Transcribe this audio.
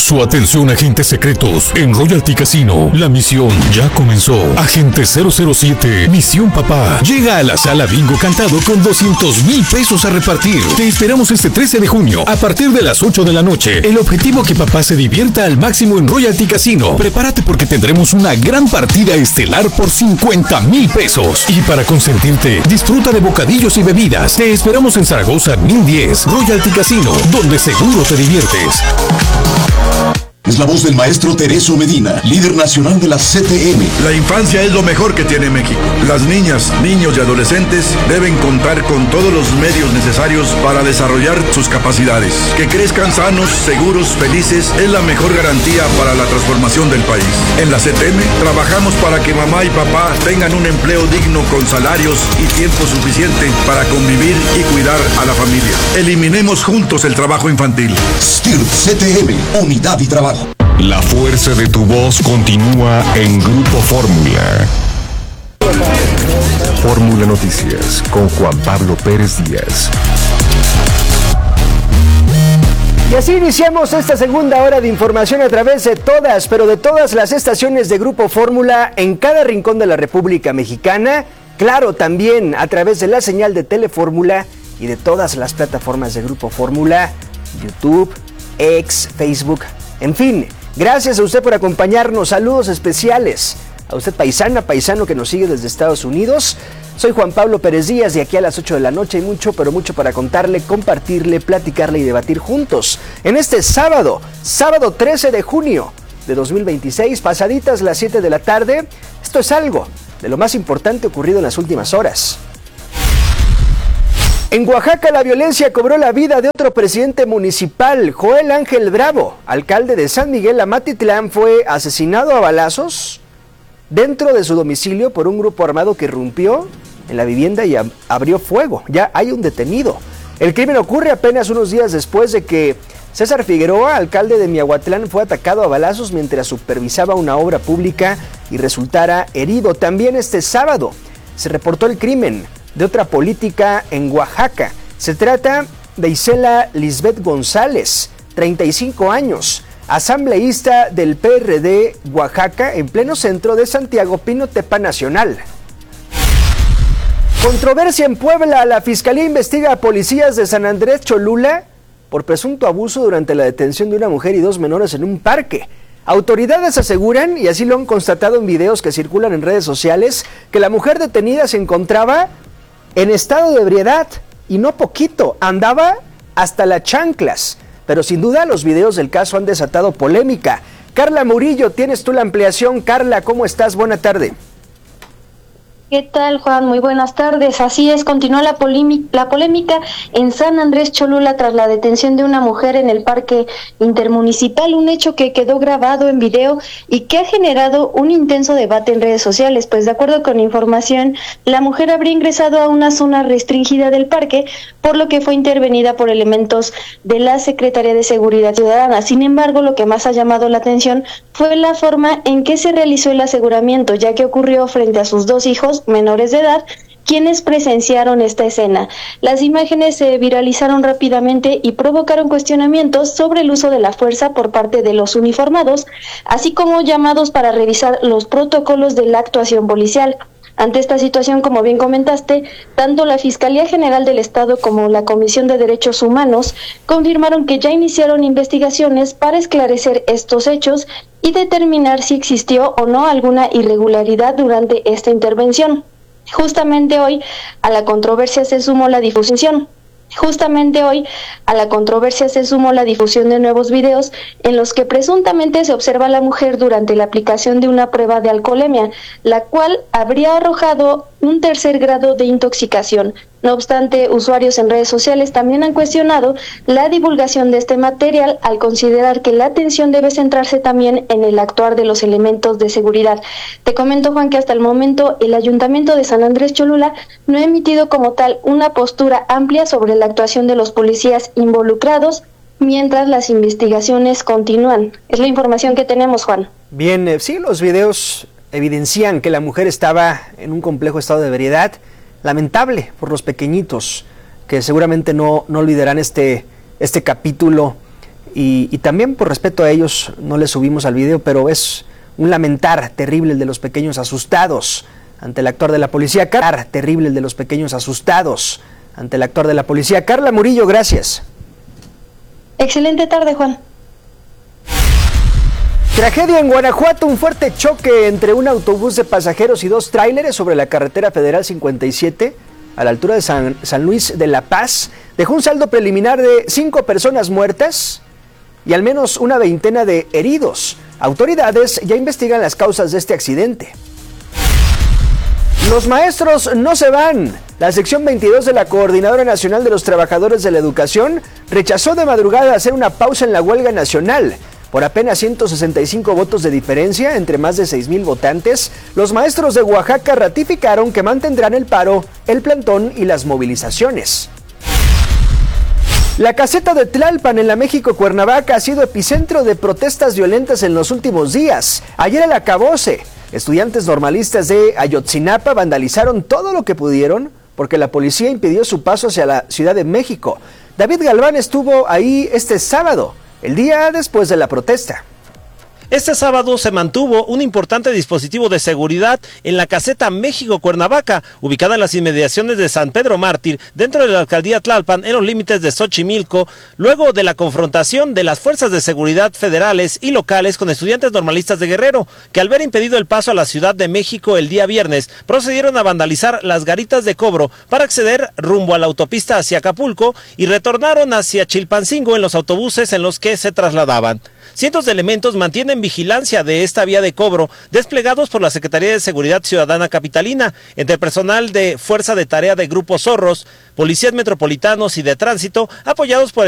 Su atención, agentes secretos. En Royalty Casino, la misión ya comenzó. Agente 007, Misión Papá. Llega a la sala Bingo Cantado con 200,000 pesos a repartir. Te esperamos este 13 de junio, a partir de las 8 de la noche. El objetivo: que papá se divierta al máximo en Royalty Casino. Prepárate porque tendremos una gran partida estelar por 50,000 pesos. Y para consentirte, disfruta de bocadillos y bebidas. Te esperamos en Zaragoza 1010, Royalty Casino, donde seguro te diviertes. Es la voz del maestro Tereso Medina, líder nacional de la CTM. La infancia es lo mejor que tiene México. Las niñas, niños y adolescentes deben contar con todos los medios necesarios para desarrollar sus capacidades. Que crezcan sanos, seguros, felices es la mejor garantía para la transformación del país. En la CTM trabajamos para que mamá y papá tengan un empleo digno con salarios y tiempo suficiente para convivir y cuidar a la familia. Eliminemos juntos el trabajo infantil. STIRT CTM, unidad y trabajo. La fuerza de tu voz continúa en Grupo Fórmula. Fórmula Noticias con Juan Pablo Pérez Díaz. Y así iniciamos esta segunda hora de información a través de todas, pero de todas las estaciones de Grupo Fórmula en cada rincón de la República Mexicana. Claro, también a través de la señal de Telefórmula y de todas las plataformas de Grupo Fórmula, YouTube, X, Facebook, en fin. Gracias a usted por acompañarnos. Saludos especiales a usted, paisana, paisano que nos sigue desde Estados Unidos. Soy Juan Pablo Pérez Díaz, de aquí a las 8 de la noche hay mucho, pero mucho para contarle, compartirle, platicarle y debatir juntos. En este sábado 13 de junio de 2026, pasaditas las 7 de la tarde, esto es algo de lo más importante ocurrido en las últimas horas. En Oaxaca, la violencia cobró la vida de otro presidente municipal. Joel Ángel Bravo, alcalde de San Miguel Amatitlán, fue asesinado a balazos dentro de su domicilio por un grupo armado que irrumpió en la vivienda y abrió fuego. Ya hay un detenido. El crimen ocurre apenas unos días después de que César Figueroa, alcalde de Miahuatlán, fue atacado a balazos mientras supervisaba una obra pública y resultara herido. También este sábado se reportó el crimen de otra política en Oaxaca. Se trata de Isela Lisbeth González, 35 años, asambleísta del PRD Oaxaca, en pleno centro de Santiago Pinotepa Nacional. Controversia en Puebla. La Fiscalía investiga a policías de San Andrés Cholula por presunto abuso durante la detención de una mujer y dos menores en un parque. Autoridades aseguran, y así lo han constatado en videos que circulan en redes sociales, que la mujer detenida se encontraba en estado de ebriedad, y no poquito, andaba hasta las chanclas. Pero sin duda los videos del caso han desatado polémica. Carla Murillo, tienes tú la ampliación. Carla, ¿cómo estás? Buena tarde. ¿Qué tal, Juan? Muy buenas tardes. Así es, continúa la polémica en San Andrés Cholula tras la detención de una mujer en el parque intermunicipal, un hecho que quedó grabado en video y que ha generado un intenso debate en redes sociales, pues de acuerdo con información, la mujer habría ingresado a una zona restringida del parque, por lo que fue intervenida por elementos de la Secretaría de Seguridad Ciudadana. Sin embargo, lo que más ha llamado la atención fue la forma en que se realizó el aseguramiento, ya que ocurrió frente a sus dos hijos menores de edad, quienes presenciaron esta escena. Las imágenes se viralizaron rápidamente y provocaron cuestionamientos sobre el uso de la fuerza por parte de los uniformados, así como llamados para revisar los protocolos de la actuación policial. Ante esta situación, como bien comentaste, tanto la Fiscalía General del Estado como la Comisión de Derechos Humanos confirmaron que ya iniciaron investigaciones para esclarecer estos hechos y determinar si existió o no alguna irregularidad durante esta intervención. Justamente hoy a la controversia se sumó la difusión de nuevos videos en los que presuntamente se observa a la mujer durante la aplicación de una prueba de alcoholemia, la cual habría arrojado un tercer grado de intoxicación. No obstante, usuarios en redes sociales también han cuestionado la divulgación de este material al considerar que la atención debe centrarse también en el actuar de los elementos de seguridad. Te comento, Juan, que hasta el momento el Ayuntamiento de San Andrés Cholula no ha emitido como tal una postura amplia sobre la actuación de los policías involucrados mientras las investigaciones continúan. Es la información que tenemos, Juan. Bien, sí, los videos evidencian que la mujer estaba en un complejo estado de ebriedad. Lamentable por los pequeñitos que seguramente no olvidarán este capítulo y también por respeto a ellos no les subimos al video, pero es un lamentar terrible el de los pequeños asustados ante el actuar de la policía. Terrible el de los pequeños asustados ante el actuar de la policía. Carla Murillo, gracias. Excelente tarde, Juan. Tragedia en Guanajuato, un fuerte choque entre un autobús de pasajeros y dos tráileres sobre la carretera federal 57 a la altura de San Luis de la Paz dejó un saldo preliminar de 5 personas muertas y al menos una veintena de heridos. Autoridades ya investigan las causas de este accidente. Los maestros no se van. La sección 22 de la Coordinadora Nacional de los Trabajadores de la Educación rechazó de madrugada hacer una pausa en la huelga nacional. Por apenas 165 votos de diferencia entre más de 6,000 votantes, los maestros de Oaxaca ratificaron que mantendrán el paro, el plantón y las movilizaciones. La caseta de Tlalpan en la México Cuernavaca ha sido epicentro de protestas violentas en los últimos días. Ayer el acabose. Estudiantes normalistas de Ayotzinapa vandalizaron todo lo que pudieron porque la policía impidió su paso hacia la Ciudad de México. David Galván estuvo ahí este sábado, el día después de la protesta. Este sábado se mantuvo un importante dispositivo de seguridad en la caseta México-Cuernavaca, ubicada en las inmediaciones de San Pedro Mártir, dentro de la alcaldía Tlalpan, en los límites de Xochimilco, luego de la confrontación de las fuerzas de seguridad federales y locales con estudiantes normalistas de Guerrero, que al ver impedido el paso a la Ciudad de México el día viernes, procedieron a vandalizar las garitas de cobro para acceder rumbo a la autopista hacia Acapulco y retornaron hacia Chilpancingo en los autobuses en los que se trasladaban. Cientos de elementos mantienen vigilancia de esta vía de cobro, desplegados por la Secretaría de Seguridad Ciudadana Capitalina, entre personal de Fuerza de Tarea de Grupo Zorros, policías metropolitanos y de tránsito, apoyados por